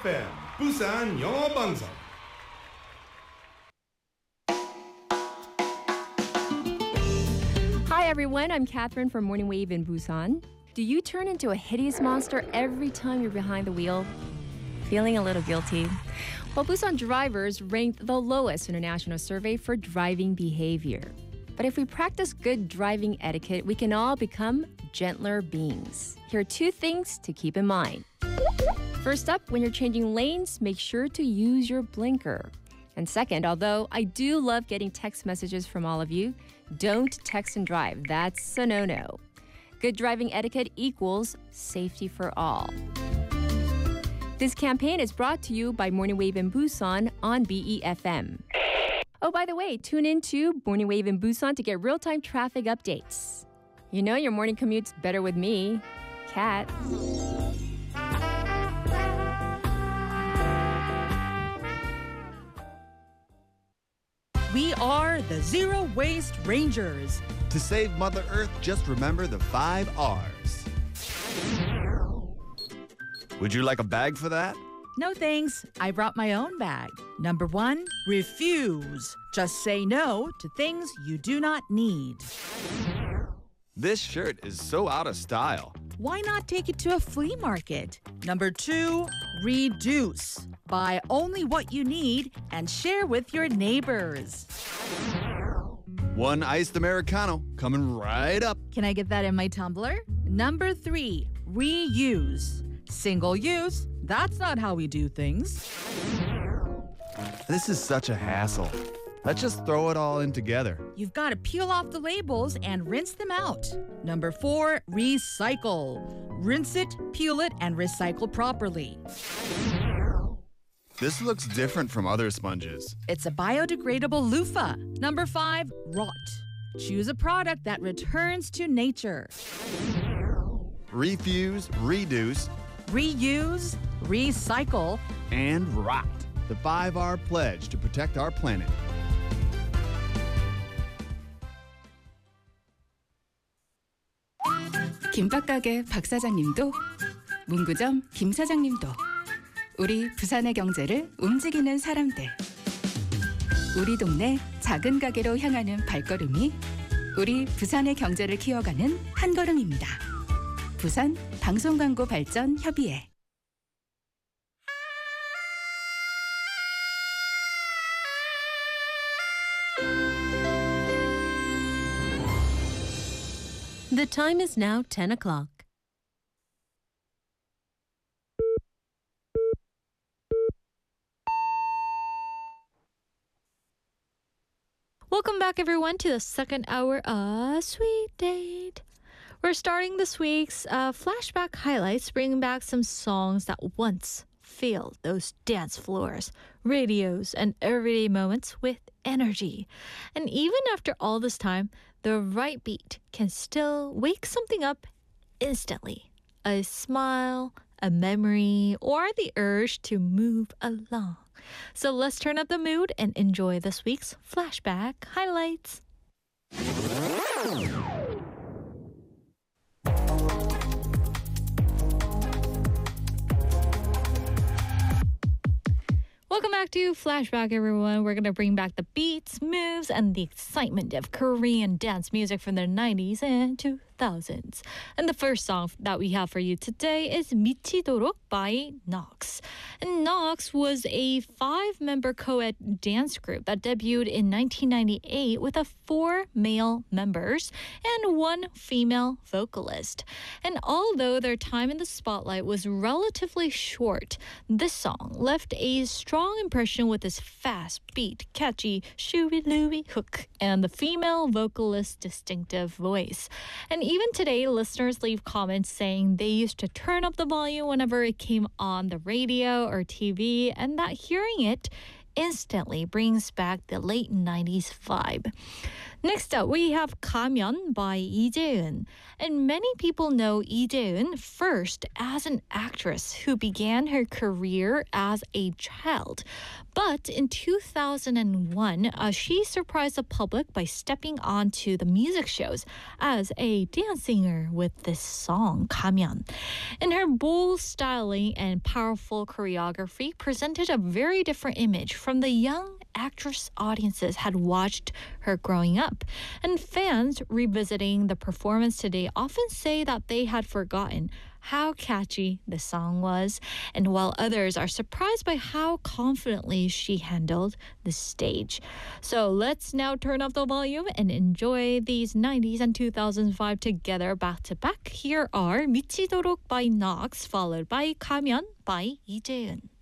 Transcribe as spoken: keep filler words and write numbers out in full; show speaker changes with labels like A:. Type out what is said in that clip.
A: 에프엠 부산 영어 방송.
B: Hi everyone, I'm Catherine from Morning Wave in Busan. Do you turn into a hideous monster every time you're behind the wheel? Feeling a little guilty? Well, Busan drivers ranked the lowest in a national survey for driving behavior. But if we practice good driving etiquette, we can all become gentler beings. Here are two things to keep in mind. First up, when you're changing lanes, make sure to use your blinker. And second, although I do love getting text messages from all of you, don't text and drive. That's a no-no. Good driving etiquette equals safety for all. This campaign is brought to you by Morning Wave in Busan on B E F M. Oh, by the way, tune in to Morning Wave in Busan to get real-time traffic updates. You know your morning commute's better with me, Kat.
C: We are the Zero Waste Rangers.
D: To save Mother Earth, just remember the five R's. Would you like a bag for that?
C: No thanks. I brought my own bag. Number one, refuse. Just say no to things you do not need.
D: This shirt is so out of style.
C: Why not take it to a flea market? Number two, reduce. Buy only what you need and share with your neighbors.
D: One iced Americano coming right up.
C: Can I get that in my tumbler? Number three, reuse. Single use, that's not how we do things.
D: This is such a hassle. Let's just throw it all in together.
C: You've got to peel off the labels and rinse them out. Number four, recycle. Rinse it, peel it, and recycle properly.
D: This looks different from other sponges.
C: It's a biodegradable loofah. Number five, rot. Choose a product that returns to nature.
D: Refuse, reduce,
C: reuse, recycle,
D: and rot. The five R pledge to protect our planet.
E: 김밥가게 박 사장님도 문구점 김 사장님도 우리 부산의 경제를 움직이는 사람들. 우리 동네 작은 가게로 향하는 발걸음이 우리 부산의 경제를 키워가는 한 걸음입니다. 부산 방송광고 발전 협의회.
F: The time is now ten o'clock. Welcome back, everyone, to the second hour of Sweet Date. We're starting this week's uh, flashback highlights, bringing back some songs that once filled those dance floors, radios, and everyday moments with energy. And even after all this time, the right beat can still wake something up instantly. A smile, a memory, or the urge to move along. So let's turn up the mood and enjoy this week's flashback highlights. Welcome back to Flashback, everyone. We're going to bring back the beats, moves, and the excitement of Korean dance music from the nineties and two thousands. And the first song that we have for you today is 미치도록 by Nox. And Nox was a five-member co-ed dance group that debuted in nineteen ninety-eight with a four male members and one female vocalist. And although their time in the spotlight was relatively short, this song left a strong impression with its fast beat, catchy shooby-looby hook and the female vocalist's distinctive voice. And even today, listeners leave comments saying they used to turn up the volume whenever it came on the radio or T V, and that hearing it instantly brings back the late nineties vibe. Next up, we have 가면 by Lee Jae-eun. And many people know Lee Jae-eun first as an actress who began her career as a child. But in two thousand one, uh, she surprised the public by stepping onto the music shows as a dance singer with this song, 가면. And her bold styling and powerful choreography presented a very different image from the young actress audiences had watched her growing up. And fans revisiting the performance today often say that they had forgotten how catchy the song was, and while others are surprised by how confidently she handled the stage. So let's now turn up the volume and enjoy these nineties and two thousands vibe together back to back. Here are 미치도록 by Nox, followed by 가면 by 이재은.